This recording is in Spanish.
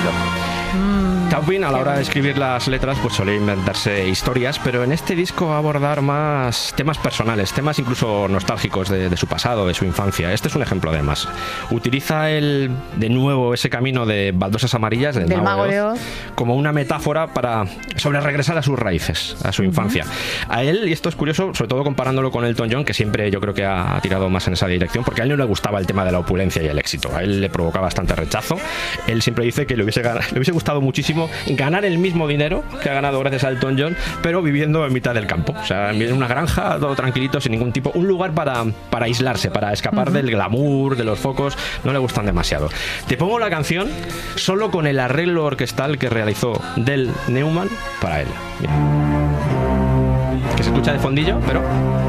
oído. Taupin, a la hora de escribir las letras, pues solía inventarse historias, pero en este disco va a abordar más temas personales, temas incluso nostálgicos de su pasado, de su infancia. Este es un ejemplo de más. Utiliza de nuevo ese camino de baldosas amarillas del Mago de Oz como una metáfora sobre regresar a sus raíces, a su infancia. A él, y esto es curioso, sobre todo comparándolo con Elton John, que siempre yo creo que ha tirado más en esa dirección, porque a él no le gustaba el tema de la opulencia y el éxito. A él le provocaba bastante rechazo. Él siempre dice que le hubiese gustado muchísimo ganar el mismo dinero que ha ganado gracias a Elton John, pero viviendo en mitad del campo, o sea, en una granja, todo tranquilito, sin ningún tipo, un lugar para aislarse, para escapar del glamour, de los focos. No le gustan demasiado. Te pongo la canción solo con el arreglo orquestal que realizó Del Newman para él. Mira. Que se escucha de fondillo, pero